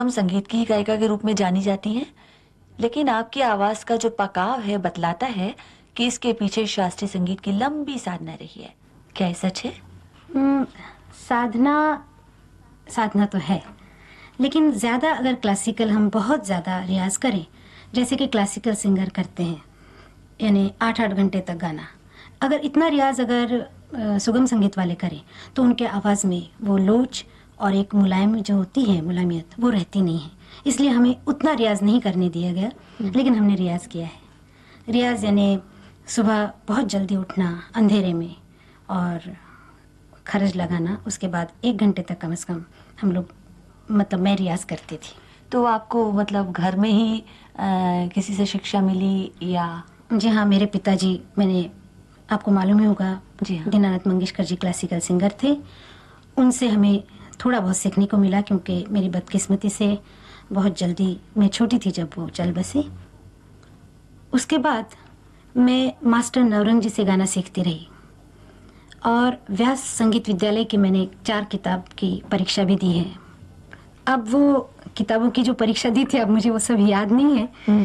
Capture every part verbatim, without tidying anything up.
हम संगीत की गायिका के रूप में जानी जाती हैं, लेकिन आपकी आवाज का जो पकाव है बतलाता है कि इसके पीछे शास्त्रीय संगीत की लंबी साधना रही है। क्या ये सच है? हम्म, साधना साधना तो है, लेकिन ज़्यादा अगर क्लासिकल हम बहुत ज़्यादा रियाज करें, जैसे कि क्लासिकल सिंगर करते हैं, यानी आठ आठ घंटे तक गाना, अगर इतना रियाज अगर अ, सुगम संगीत वाले करें तो उनके आवाज़ में वो लोच और एक मुलायम जो होती है मुलायमियत वो रहती नहीं है। इसलिए हमें उतना रियाज नहीं करने दिया गया, लेकिन हमने रियाज किया है। रियाज यानी सुबह बहुत जल्दी उठना अंधेरे में और खरज लगाना, उसके बाद एक घंटे तक कम से कम हम लोग मतलब मैं रियाज करती थी। तो आपको मतलब घर में ही आ, किसी से शिक्षा मिली या? जी हाँ, मेरे पिताजी, मैंने आपको मालूम ही होगा, जी हाँ। दीनानाथ मंगेशकर जी क्लासिकल सिंगर थे। उनसे हमें थोड़ा बहुत सीखने को मिला, क्योंकि मेरी बदकिस्मती से बहुत जल्दी, मैं छोटी थी जब वो चल बसे। उसके बाद मैं मास्टर नवरंग जी से गाना सीखती रही और व्यास संगीत विद्यालय की मैंने चार किताब की परीक्षा भी दी है। अब वो किताबों की जो परीक्षा दी थी, अब मुझे वो सब याद नहीं है।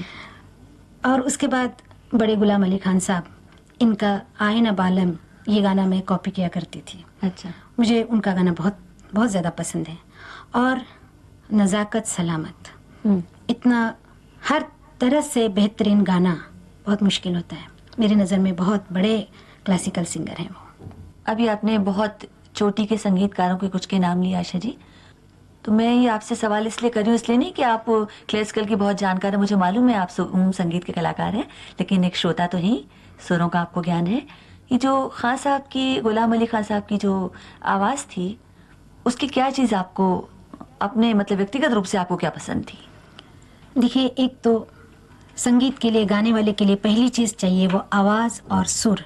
और उसके बाद बड़े गुलाम अली खान साहब, इनका आए ना बालम, ये गाना मैं कॉपी किया करती थी। अच्छा। मुझे उनका गाना बहुत बहुत ज़्यादा पसंद है। और नज़ाकत सलामत, इतना हर तरह से बेहतरीन गाना बहुत मुश्किल होता है। मेरी नज़र में बहुत बड़े क्लासिकल सिंगर हैं वो। अभी आपने बहुत चोटी के संगीतकारों के कुछ के नाम लिए आशा जी, तो मैं ये आपसे सवाल इसलिए कर रही हूँ, इसलिए नहीं कि आप क्लासिकल की बहुत जानकार है, मुझे मालूम है आप संगीत के कलाकार हैं, लेकिन एक श्रोता तो ही, सुरों का आपको ज्ञान है। ये जो खान साहब की, गुलाम अली खान साहब की जो आवाज़ थी, उसकी क्या चीज़ आपको अपने मतलब व्यक्तिगत रूप से आपको क्या पसंद थी? देखिए, एक तो संगीत के लिए, गाने वाले के लिए पहली चीज़ चाहिए वो आवाज़ और सुर,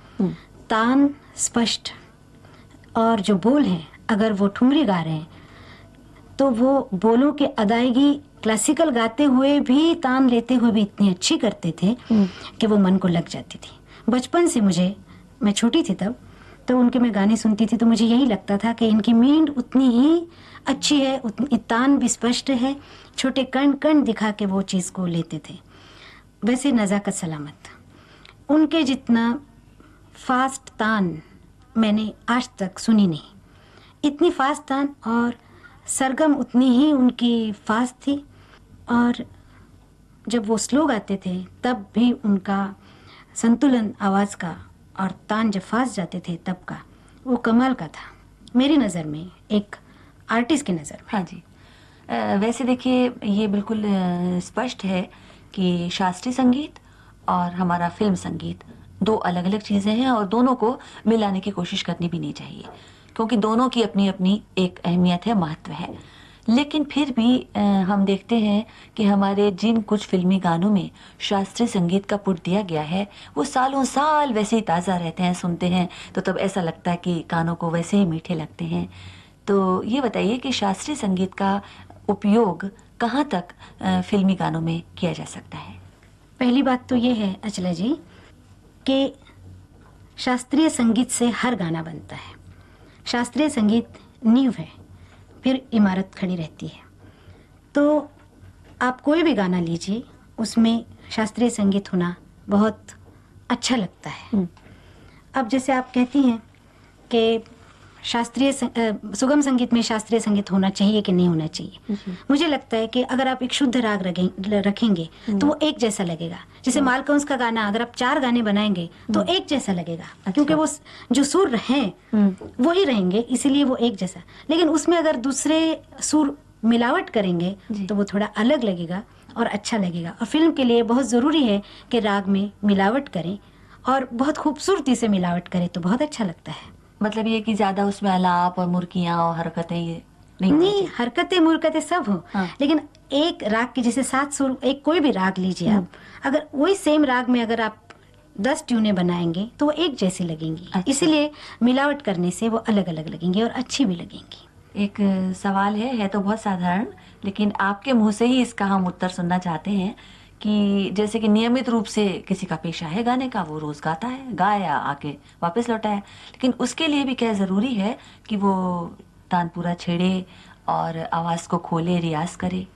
तान स्पष्ट, और जो बोल हैं, अगर वो ठुमरी गा रहे हैं तो वो बोलों की अदायगी क्लासिकल गाते हुए भी, तान लेते हुए भी इतनी अच्छी करते थे कि वो मन को लग जाती थी। बचपन से मुझे, मैं छोटी थी तब, तो उनके मैं गाने सुनती थी तो मुझे यही लगता था कि इनकी मींड उतनी ही अच्छी है, उतनी तान भी स्पष्ट है, छोटे कण कण दिखा के वो चीज़ को लेते थे। वैसे नज़ाकत सलामत, उनके जितना फास्ट तान मैंने आज तक सुनी नहीं। इतनी फास्ट तान और सरगम उतनी ही उनकी फास्ट थी, और जब वो स्लो गाते थे तब भी उनका संतुलन आवाज़ का और तान जब फास्ट जाते थे तब का, वो कमाल का था मेरी नज़र में, एक आर्टिस्ट की नज़र में। हाँ जी। आ, वैसे देखिए, ये बिल्कुल स्पष्ट है कि शास्त्रीय संगीत और हमारा फिल्म संगीत दो अलग अलग चीज़ें हैं, और दोनों को मिलाने की कोशिश करनी भी नहीं चाहिए, क्योंकि दोनों की अपनी अपनी एक अहमियत है, महत्व है। लेकिन फिर भी आ, हम देखते हैं कि हमारे जिन कुछ फिल्मी गानों में शास्त्रीय संगीत का पुट दिया गया है, वो सालों साल वैसे ही ताज़ा रहते हैं, सुनते हैं तो तब ऐसा लगता है कि कानों को वैसे ही मीठे लगते हैं। तो ये बताइए कि शास्त्रीय संगीत का उपयोग कहाँ तक आ, फिल्मी गानों में किया जा सकता है? पहली बात तो ये है अचला जी कि शास्त्रीय संगीत से हर गाना बनता है। शास्त्रीय संगीत नींव है, फिर इमारत खड़ी रहती है। तो आप कोई भी गाना लीजिए, उसमें शास्त्रीय संगीत होना बहुत अच्छा लगता है। अब जैसे आप कहती हैं कि शास्त्रीय सुगम संगीत में शास्त्रीय संगीत होना चाहिए कि नहीं होना चाहिए, मुझे लगता है कि अगर आप एक शुद्ध राग रखेंगे तो वो एक जैसा लगेगा। जैसे मालकंस का गाना अगर आप चार गाने बनाएंगे तो एक जैसा लगेगा। अच्छा। क्योंकि वो जो सुर हैं वो ही रहेंगे, इसीलिए वो एक जैसा। लेकिन उसमें अगर दूसरे सुर मिलावट करेंगे तो वो थोड़ा अलग लगेगा और अच्छा लगेगा। और फिल्म के लिए बहुत ज़रूरी है कि राग में मिलावट करें, और बहुत खूबसूरती से मिलावट करें तो बहुत अच्छा लगता है। मतलब ये कि ज्यादा उसमें आलाप और मुर्कियां और हरकतें ये नहीं नहीं, हरकतें मुरकतें सब हो। हाँ। लेकिन एक राग की, जैसे सात सुर, एक कोई भी राग लीजिए आप, अगर वही सेम राग में अगर आप दस ट्यूनें बनाएंगे तो वो एक जैसी लगेंगी। अच्छा। इसीलिए मिलावट करने से वो अलग अलग लगेंगी और अच्छी भी लगेंगी। एक सवाल है है तो बहुत साधारण, लेकिन आपके मुंह से ही इसका हम उत्तर सुनना चाहते हैं कि जैसे कि नियमित रूप से किसी का पेशा है गाने का, वो रोज गाता है, गाया आके वापस लौटा है, लेकिन उसके लिए भी क्या जरूरी है कि वो तानपुरा छेड़े और आवाज़ को खोले, रियाज करे।